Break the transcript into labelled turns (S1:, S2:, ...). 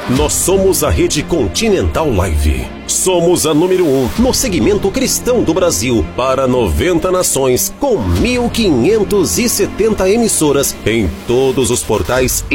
S1: Nós somos a Rede Continental Live. Somos a número 1 no segmento cristão do Brasil para 90 nações, com 1.570 emissoras em todos os portais